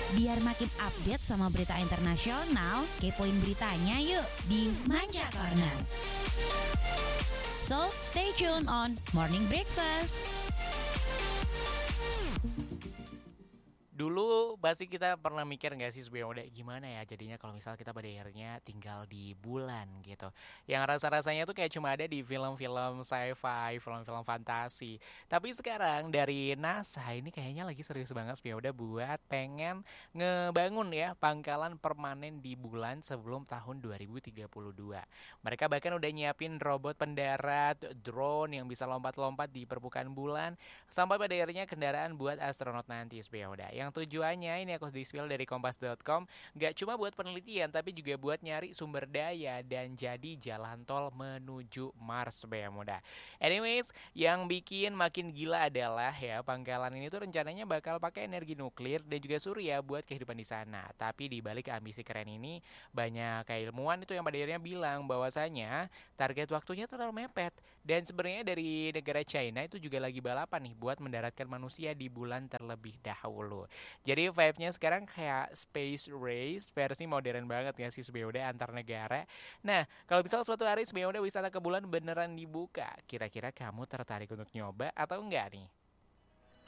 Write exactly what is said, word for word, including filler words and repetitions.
Biar makin update sama berita internasional, kepoin beritanya yuk di Manca Corner. So, stay tuned on Morning Breakfast. Dulu pasti kita pernah mikir gak sih sebenarnya udah gimana ya jadinya kalau misalnya kita pada akhirnya tinggal di bulan gitu. Yang rasa-rasanya tuh kayak cuma ada di film-film sci-fi, film-film fantasi. Tapi sekarang dari NASA ini kayaknya lagi serius banget sebenarnya udah buat pengen ngebangun ya pangkalan permanen di bulan sebelum tahun dua ribu tiga puluh dua. Mereka bahkan udah nyiapin robot pendarat, drone yang bisa lompat-lompat di permukaan bulan, sampai pada akhirnya kendaraan buat astronot nanti sebenarnya. Yang tujuannya ini aku di-spill dari kompas dot com gak cuma buat penelitian tapi juga buat nyari sumber daya dan jadi jalan tol menuju Mars muda. Anyways, yang bikin makin gila adalah ya pangkalan ini tuh rencananya bakal pakai energi nuklir dan juga surya buat kehidupan di sana. Tapi di balik ambisi keren ini banyak kayak ilmuwan itu yang pada akhirnya bilang bahwasanya target waktunya terlalu mepet dan sebenarnya dari negara China itu juga lagi balapan nih buat mendaratkan manusia di bulan terlebih dahulu. Jadi vibe-nya sekarang kayak space race versi modern banget ya sih sebenarnya antar negara. Nah, kalau misalnya suatu hari sebenarnya wisata ke bulan beneran dibuka, kira-kira kamu tertarik untuk nyoba atau enggak nih?